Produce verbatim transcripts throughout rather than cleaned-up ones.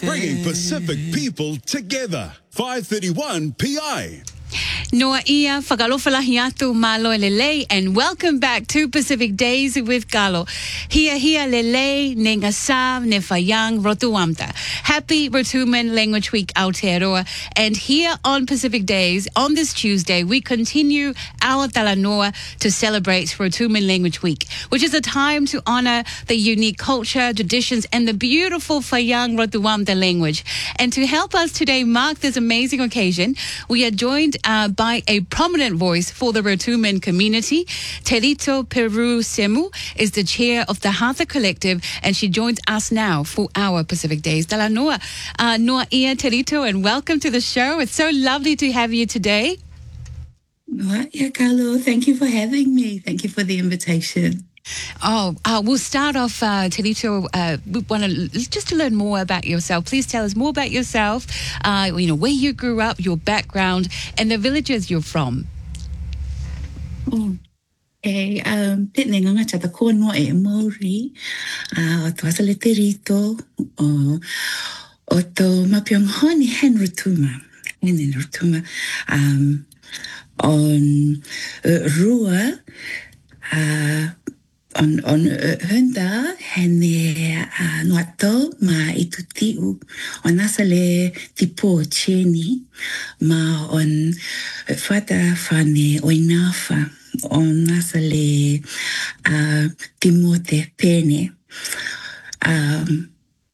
Bringing Pacific people together. five thirty-one P I. Noa ia whakalofalahi atu malo lelei, and welcome back to Pacific Days with Galo. Hia hia lelei ne ngasam ne whayang rotuamta. Happy Rotuman Language Week Aotearoa. And here on Pacific Days, on this Tuesday, we continue our talanoa to celebrate Rotuman Language Week, which is a time to honor the unique culture, traditions, and the beautiful whayang rotuamta language. And to help us today mark this amazing occasion, we are joined uh, by a prominent voice for the Rotuman community. Terito Peru Semu is the chair of the Hatha Collective, and she joins us now for our Pacific Days. Tala noa, uh, noa ia Terito, and welcome to the show. It's so lovely to have you today. Noa ia Carlo, thank you for having me. Thank you for the invitation. Oh, uh, we'll start off, uh, Terito. Uh, we want to just to learn more about yourself. Please tell us more about yourself. Uh, you know, where you grew up, your background, and the villages you're from. Oh, e um, tēnei nganga tata koa noa e Māori, uh, o to asale Terito, o, o to Mapianghani hen Rotuma, hen Rotuma, um, on uh, Rua, uh, on on hunda hene uh, noato ma itutiu on asale tipo cheni ma on fata fane oinafa on asale uh, timote pene um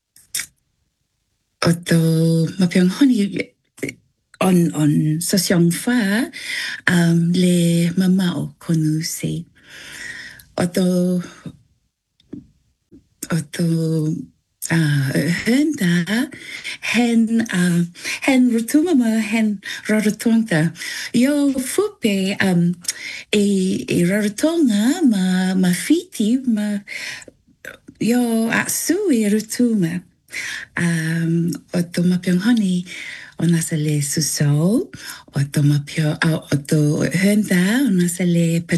oto mapianghoni on on sosiong fa um le mamao konuse Oto, oto, uh, henda, hen, uh, hen rotumama, hen rarotonga. Yo fupe, um, e, e rarotonga, ma, ma fiti, ma, yo atsu e rotuma. Um, oto mapianghoni, ona sale susau, oto mapio, oto henda, ona sale